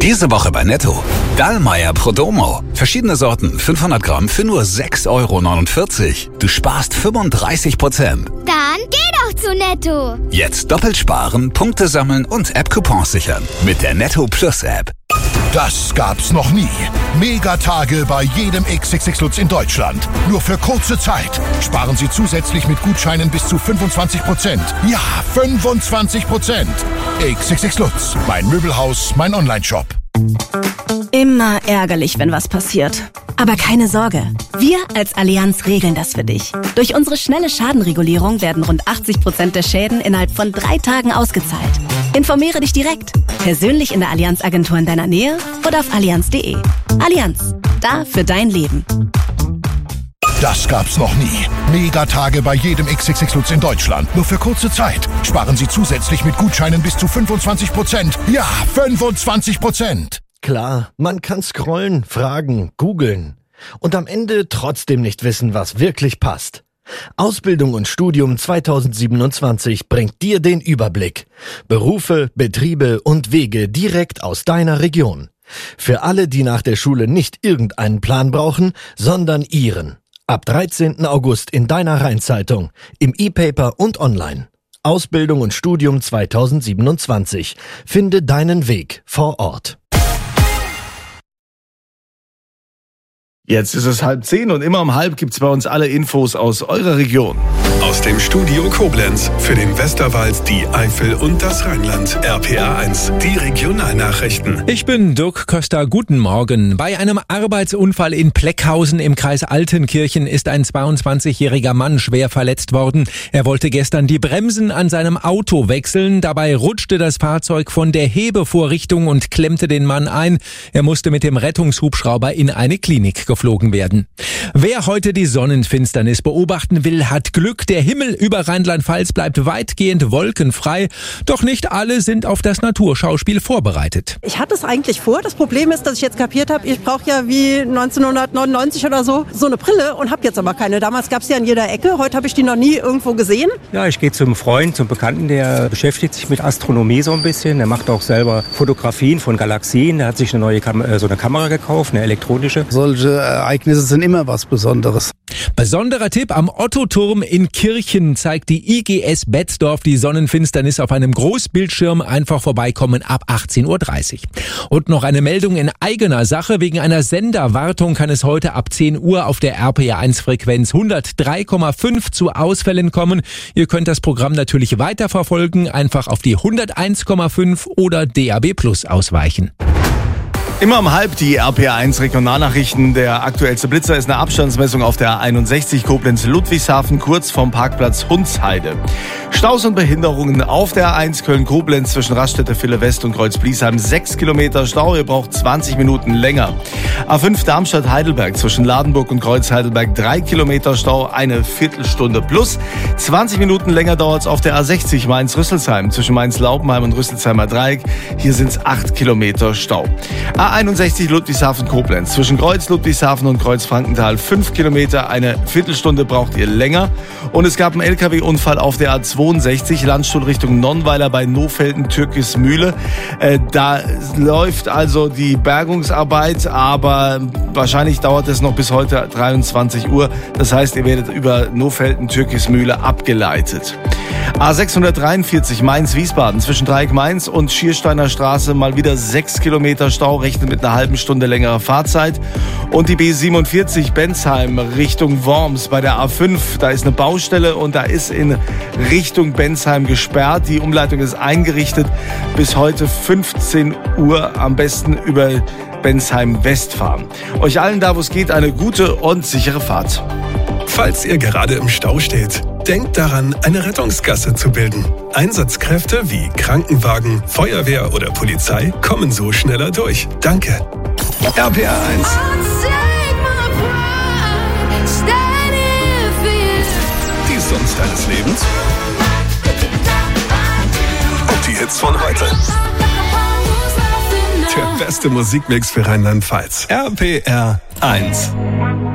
Diese Woche bei Netto. Dallmayr Prodomo. Verschiedene Sorten, 500 Gramm für nur 6,49 €. Du sparst 35%. Dann geh doch zu Netto. Jetzt doppelt sparen, Punkte sammeln und App-Coupons sichern. Mit der Netto Plus App. Das gab's noch nie. Megatage bei jedem XXX Lutz in Deutschland. Nur für kurze Zeit. Sparen Sie zusätzlich mit Gutscheinen bis zu 25%. Ja, 25%. XXX Lutz. Mein Möbelhaus, mein Onlineshop. Immer ärgerlich, wenn was passiert. Aber keine Sorge, wir als Allianz regeln das für dich. Durch unsere schnelle Schadenregulierung werden rund 80% der Schäden innerhalb von 3 Tagen ausgezahlt. Informiere dich direkt, persönlich in der Allianz-Agentur in deiner Nähe oder auf allianz.de. Allianz, da für dein Leben. Das gab's noch nie. Megatage bei jedem XXX Lutz in Deutschland. Nur für kurze Zeit. Sparen Sie zusätzlich mit Gutscheinen bis zu 25%. Ja, 25%. Klar, man kann scrollen, fragen, googeln und am Ende trotzdem nicht wissen, was wirklich passt. Ausbildung und Studium 2027 bringt dir den Überblick. Berufe, Betriebe und Wege direkt aus deiner Region. Für alle, die nach der Schule nicht irgendeinen Plan brauchen, sondern ihren. Ab 13. August in deiner Rheinzeitung, im E-Paper und online. Ausbildung und Studium 2027. Finde deinen Weg vor Ort. Jetzt ist es 9:30 und immer um 9:30 gibt's bei uns alle Infos aus eurer Region. Aus dem Studio Koblenz für den Westerwald, die Eifel und das Rheinland. RPA 1, die Regionalnachrichten. Ich bin Dirk Köster, guten Morgen. Bei einem Arbeitsunfall in Pleckhausen im Kreis Altenkirchen ist ein 22-jähriger Mann schwer verletzt worden. Er wollte gestern die Bremsen an seinem Auto wechseln. Dabei rutschte das Fahrzeug von der Hebevorrichtung und klemmte den Mann ein. Er musste mit dem Rettungshubschrauber in eine Klinik geflogen werden. Wer heute die Sonnenfinsternis beobachten will, hat Glück. Der Himmel über Rheinland-Pfalz bleibt weitgehend wolkenfrei. Doch nicht alle sind auf das Naturschauspiel vorbereitet. Ich hatte es eigentlich vor. Das Problem ist, dass ich jetzt kapiert habe, ich brauche ja wie 1999 oder so eine Brille und habe jetzt aber keine. Damals gab es ja in jeder Ecke. Heute habe ich die noch nie irgendwo gesehen. Ja, ich gehe zum Freund, zum Bekannten, der beschäftigt sich mit Astronomie so ein bisschen. Der macht auch selber Fotografien von Galaxien. Der hat sich eine neue Kamera gekauft, eine elektronische. Solche Ereignisse sind immer was Besonderes. Besonderer Tipp: Am Ottoturm in Kirchen zeigt die IGS Betzdorf die Sonnenfinsternis auf einem Großbildschirm. Einfach vorbeikommen ab 18:30 Uhr. Und noch eine Meldung in eigener Sache. Wegen einer Senderwartung kann es heute ab 10 Uhr auf der RPA1-Frequenz 103,5 zu Ausfällen kommen. Ihr könnt das Programm natürlich weiterverfolgen. Einfach auf die 101,5 oder DAB+ ausweichen. Immer um 9:30 die RPA1 Regionalnachrichten. Der aktuellste Blitzer ist eine Abstandsmessung auf der A61 Koblenz-Ludwigshafen, kurz vom Parkplatz Hundsheide. Staus und Behinderungen auf der A1 Köln-Koblenz zwischen Raststätte Ville West und Kreuz-Bliesheim. 6 Kilometer Stau, ihr braucht 20 Minuten länger. A5 Darmstadt-Heidelberg zwischen Ladenburg und Kreuz-Heidelberg. 3 Kilometer Stau, eine Viertelstunde plus. 20 Minuten länger dauert es auf der A60 Mainz-Rüsselsheim zwischen Mainz-Laubenheim und Rüsselsheimer Dreieck. Hier sind es 8 Kilometer Stau. A61 Ludwigshafen-Koblenz zwischen Kreuz Ludwigshafen und Kreuz Frankenthal. 5 Kilometer, eine Viertelstunde braucht ihr länger. Und es gab einen LKW-Unfall auf der A62 Landstuhl Richtung Nonnweiler bei Nofelden-Türkismühle. Da läuft also die Bergungsarbeit, aber wahrscheinlich dauert es noch bis heute 23 Uhr. Das heißt, ihr werdet über Nofelden-Türkismühle abgeleitet. A643 Mainz-Wiesbaden zwischen Dreieck-Mainz und Schiersteiner Straße mal wieder 6 Kilometer Stau, rechnet mit einer halben Stunde längerer Fahrzeit. Und die B47 Bensheim Richtung Worms bei der A5, da ist eine Baustelle und da ist in Richtung Bensheim gesperrt. Die Umleitung ist eingerichtet. Bis heute 15 Uhr am besten über Bensheim West fahren. Euch allen da, wo es geht, eine gute und sichere Fahrt. Falls ihr gerade im Stau steht, denkt daran, eine Rettungsgasse zu bilden. Einsatzkräfte wie Krankenwagen, Feuerwehr oder Polizei kommen so schneller durch. Danke. RPA 1. Die Songs deines Lebens. Und die Hits von heute. Der beste Musikmix für Rheinland-Pfalz. RPR 1.